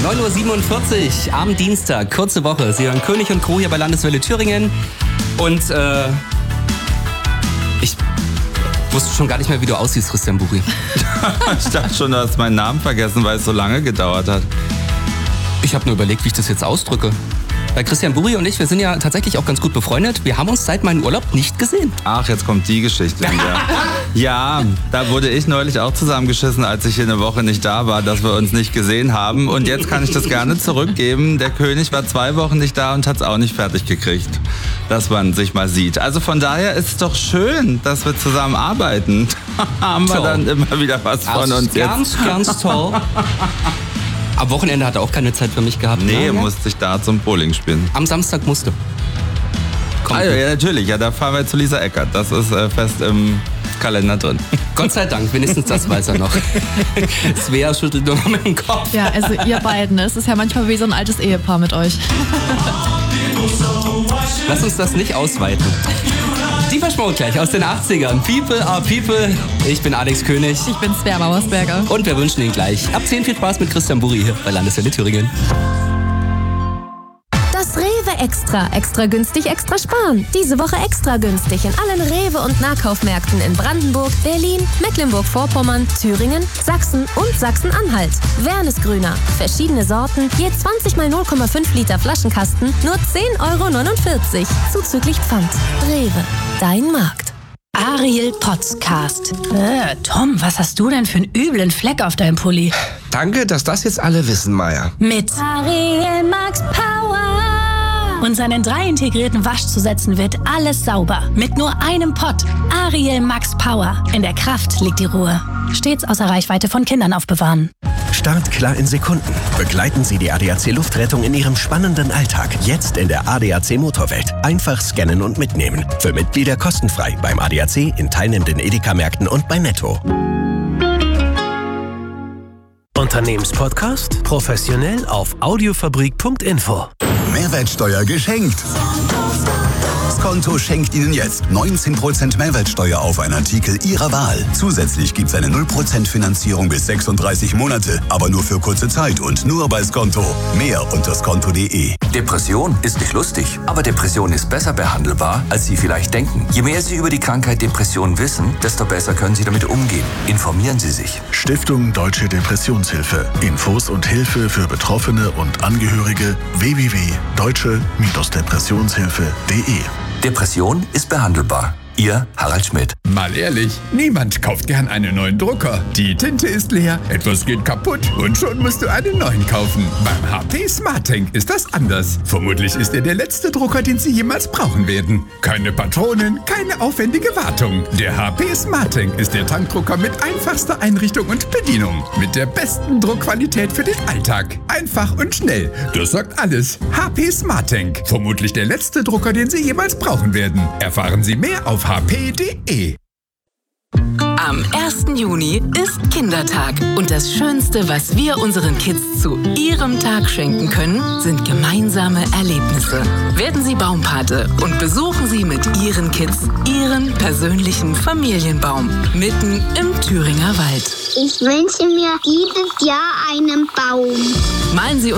9.47 Uhr am Dienstag, kurze Woche. Sie hören König und Co. hier bei Landeswelle Thüringen. Und ich wusste schon gar nicht mehr, wie du aussiehst, Christian Buri. Ich dachte schon, du hast meinen Namen vergessen, weil es so lange gedauert hat. Ich habe nur überlegt, wie ich das jetzt ausdrücke. Weil Christian Buri und ich, wir sind ja tatsächlich auch ganz gut befreundet. Wir haben uns seit meinem Urlaub nicht gesehen. Ach, jetzt kommt die Geschichte wieder. Ja, da wurde ich neulich auch zusammengeschissen, als ich hier eine Woche nicht da war, dass wir uns nicht gesehen haben. Und jetzt kann ich das gerne zurückgeben. Der König war 2 Wochen nicht da und hat es auch nicht fertig gekriegt, dass man sich mal sieht. Also von daher ist es doch schön, dass wir zusammen arbeiten. Haben wir dann immer wieder was von uns jetzt. Ganz toll. Am Wochenende hat er auch keine Zeit für mich gehabt. Nee, musste ich da zum Bowling spielen. Am Samstag musste. Also, ja, natürlich. Ja, da fahren wir zu Lisa Eckert. Das ist fest im Kalender drin. Gott sei Dank, wenigstens das weiß er noch. Svea schüttelt nur noch mit dem Kopf. Ja, also ihr beiden, es ist ja manchmal wie so ein altes Ehepaar mit euch. Lass uns das nicht ausweiten. Die Verschmort gleich aus den 80ern. People are People. Ich bin Alex König. Ich bin Svea Mauersberger. Und wir wünschen Ihnen gleich ab 10 viel Spaß mit Christian Buri hier bei Landeswelle Thüringen. Das Rewe Extra. Extra günstig, extra sparen. Diese Woche extra günstig in allen Rewe- und Nahkaufmärkten in Brandenburg, Berlin, Mecklenburg-Vorpommern, Thüringen, Sachsen und Sachsen-Anhalt. Wernesgrüner. Verschiedene Sorten, je 20 mal 0,5 Liter Flaschenkasten, nur 10,49 €. Zuzüglich Pfand. Rewe. Dein Markt. Ariel Podcast. Tom, was hast du denn für einen üblen Fleck auf deinem Pulli? Danke, dass das jetzt alle wissen, Maya. Mit Ariel Max Power. und seinen 3 integrierten Waschzusätzen wird alles sauber. Mit nur einem Pott. Ariel Max Power. In der Kraft liegt die Ruhe. Stets außer Reichweite von Kindern aufbewahren. Startklar in Sekunden. Begleiten Sie die ADAC Luftrettung in Ihrem spannenden Alltag. Jetzt in der ADAC Motorwelt. Einfach scannen und mitnehmen. Für Mitglieder kostenfrei beim ADAC, in teilnehmenden Edeka-Märkten und bei Netto. Unternehmenspodcast? Professionell auf audiofabrik.info. Mehrwertsteuer geschenkt. Skonto schenkt Ihnen jetzt 19% Mehrwertsteuer auf einen Artikel Ihrer Wahl. Zusätzlich gibt es eine 0% Finanzierung bis 36 Monate, aber nur für kurze Zeit und nur bei Skonto. Mehr unter skonto.de. Depression ist nicht lustig, aber Depression ist besser behandelbar, als Sie vielleicht denken. Je mehr Sie über die Krankheit Depression wissen, desto besser können Sie damit umgehen. Informieren Sie sich. Stiftung Deutsche Depressionshilfe. Infos und Hilfe für Betroffene und Angehörige www.deutsche-depressionshilfe.de. Depression ist behandelbar. Ihr Harald Schmidt. Mal ehrlich, niemand kauft gern einen neuen Drucker. Die Tinte ist leer, etwas geht kaputt und schon musst du einen neuen kaufen. Beim HP SmartTank ist das anders. Vermutlich ist er der letzte Drucker, den Sie jemals brauchen werden. Keine Patronen, keine aufwendige Wartung. Der HP SmartTank ist der Tankdrucker mit einfachster Einrichtung und Bedienung. Mit der besten Druckqualität für den Alltag. Einfach und schnell. Das sagt alles. HP SmartTank. Vermutlich der letzte Drucker, den Sie jemals brauchen werden. Erfahren Sie mehr auf hp.de. Am 1. Juni ist Kindertag und das Schönste, was wir unseren Kids zu ihrem Tag schenken können, sind gemeinsame Erlebnisse. Werden Sie Baumpate und besuchen Sie mit Ihren Kids Ihren persönlichen Familienbaum mitten im Thüringer Wald. Ich wünsche mir dieses Jahr einen Baum. Malen Sie